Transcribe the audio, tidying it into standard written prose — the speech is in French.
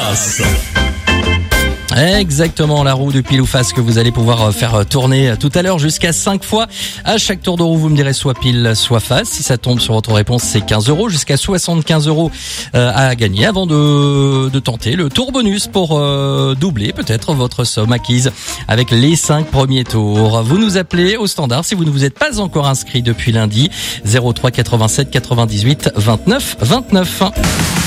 face. Exactement, la roue du pile ou face que vous allez pouvoir faire tourner tout à l'heure jusqu'à 5 fois. À chaque tour de roue, vous me direz soit pile, soit face. Si ça tombe sur votre réponse, c'est 15 €, jusqu'à 75 € à gagner avant de tenter le tour bonus pour doubler peut-être votre somme acquise avec les 5 premiers tours. Vous nous appelez au standard si vous ne vous êtes pas encore inscrit depuis lundi. 03 87 98 29 29.